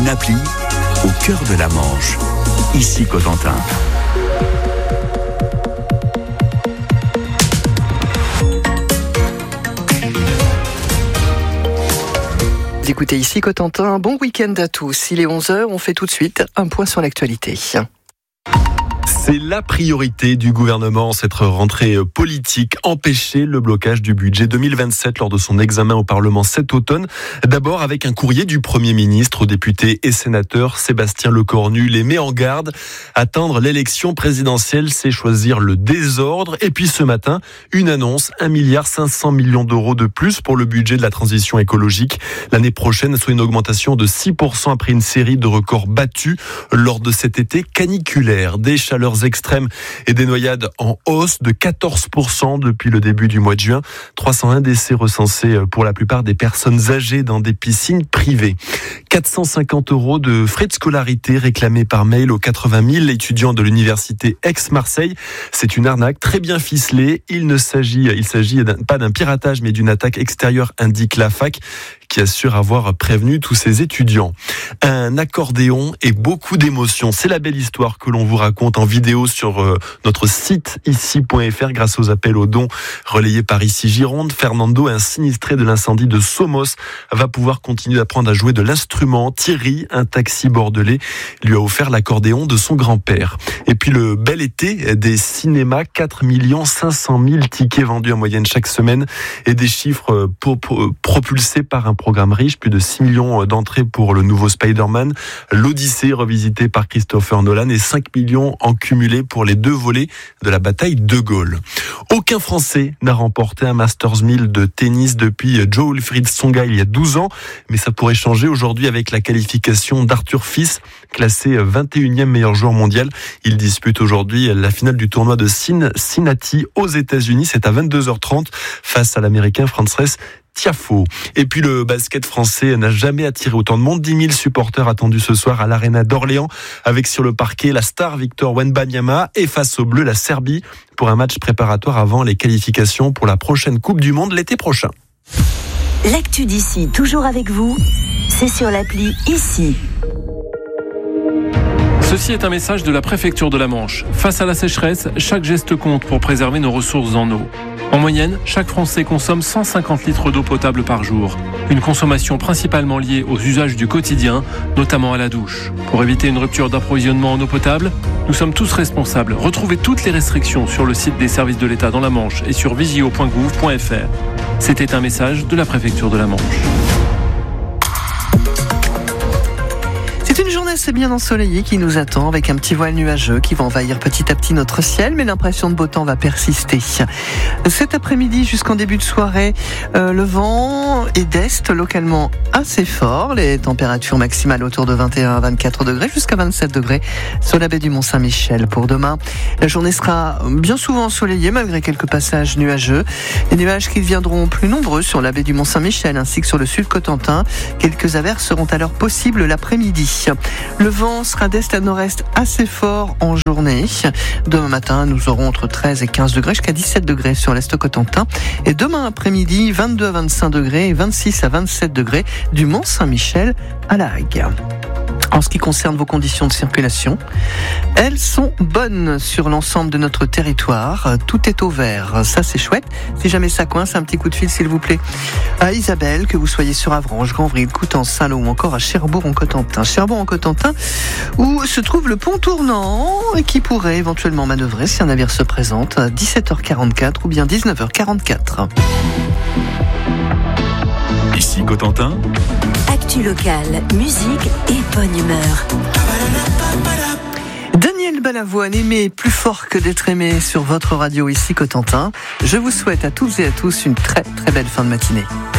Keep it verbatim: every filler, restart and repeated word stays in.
une appli au cœur de la Manche. Ici Cotentin. Écoutez ici Cotentin, bon week-end à tous. Il est onze heures, on fait tout de suite un point sur l'actualité. C'est la priorité du gouvernement, cette rentrée politique, empêcher le blocage du budget deux mille vingt-sept lors de son examen au Parlement cet automne. D'abord avec un courrier du Premier ministre aux députés et sénateurs. Sébastien Lecornu les met en garde. Attendre l'élection présidentielle, c'est choisir le désordre. Et puis ce matin, une annonce, un milliard cinq cents millions d'euros de plus pour le budget de la transition écologique. L'année prochaine, soit une augmentation de six pour cent après une série de records battus lors de cet été caniculaire. Des chaleurs extrêmes et des noyades en hausse de quatorze pour cent depuis le début du mois de juin. trois cent un décès recensés pour la plupart des personnes âgées dans des piscines privées. quatre cent cinquante euros de frais de scolarité réclamés par mail aux quatre-vingt mille étudiants de l'université Aix-Marseille. C'est une arnaque très bien ficelée. Il ne s'agit, il s'agit pas d'un piratage mais d'une attaque extérieure, indique la fac, qui assure avoir prévenu tous ses étudiants. Un accordéon et beaucoup d'émotions. C'est la belle histoire que l'on vous raconte en vidéo sur euh, notre site ici point f r grâce aux appels aux dons relayés par Ici Gironde. Fernando, un sinistré de l'incendie de Somos, va pouvoir continuer d'apprendre à jouer de l'instrument. Thierry, un taxi bordelais, lui a offert l'accordéon de son grand-père. Et puis le bel été des cinémas, quatre millions cinq cent mille tickets vendus en moyenne chaque semaine et des chiffres pour, pour, propulsés par un programme riche, plus de six millions d'entrées pour le nouveau Spider-Man, l'Odyssée revisité par Christopher Nolan et cinq millions en cumulé pour les deux volets de la bataille de Gaulle. Aucun Français n'a remporté un Masters mille de tennis depuis Jo-Wilfried Tsonga il y a douze ans, mais ça pourrait changer aujourd'hui avec la qualification d'Arthur Fils, classé vingt et unième meilleur joueur mondial. Il dispute aujourd'hui la finale du tournoi de Cincinnati aux États-Unis. C'est à vingt-deux heures trente face à l'Américain Frances Tiafoe. Et puis le basket français n'a jamais attiré autant de monde. dix mille supporters attendus ce soir à l'Arena d'Orléans, avec sur le parquet la star Victor Wembanyama et face aux Bleus la Serbie pour un match préparatoire avant les qualifications pour la prochaine Coupe du Monde l'été prochain. L'actu d'ici, toujours avec vous, c'est sur l'appli Ici. Ceci est un message de la préfecture de la Manche. Face à la sécheresse, chaque geste compte pour préserver nos ressources en eau. En moyenne, chaque Français consomme cent cinquante litres d'eau potable par jour. Une consommation principalement liée aux usages du quotidien, notamment à la douche. Pour éviter une rupture d'approvisionnement en eau potable, nous sommes tous responsables. Retrouvez toutes les restrictions sur le site des services de l'État dans la Manche et sur vigio point gouv point f r. C'était un message de la préfecture de la Manche. C'est une journée assez bien ensoleillée qui nous attend avec un petit voile nuageux qui va envahir petit à petit notre ciel, mais l'impression de beau temps va persister. Cet après-midi jusqu'en début de soirée, euh, le vent est d'est localement assez fort. Les températures maximales autour de vingt et un à vingt-quatre degrés jusqu'à vingt-sept degrés sur la baie du Mont-Saint-Michel pour demain. La journée sera bien souvent ensoleillée malgré quelques passages nuageux. Les nuages qui deviendront plus nombreux sur la baie du Mont-Saint-Michel ainsi que sur le sud Cotentin. Quelques averses seront alors possibles l'après-midi. Le vent sera d'est à nord-est assez fort en journée. Demain matin, nous aurons entre treize et quinze degrés jusqu'à dix-sept degrés sur l'est Cotentin. Et demain après-midi, vingt-deux à vingt-cinq degrés et vingt-six à vingt-sept degrés du Mont-Saint-Michel à La Hague. En ce qui concerne vos conditions de circulation, elles sont bonnes sur l'ensemble de notre territoire. Tout est au vert, ça c'est chouette. Si jamais ça coince, un petit coup de fil s'il vous plaît à Isabelle, que vous soyez sur Avranches, Granville, Coutances, Saint-Lô ou encore à Cherbourg-en-Cotentin. Cherbourg-en-Cotentin où se trouve le pont tournant qui pourrait éventuellement manœuvrer si un navire se présente à dix-sept heures quarante-quatre ou bien dix-neuf heures quarante-quatre. Ici Cotentin. Actu locale, musique et bonne humeur. Daniel Balavoine, aimé plus fort que d'être aimé sur votre radio Ici Cotentin. Je vous souhaite à toutes et à tous une très très belle fin de matinée.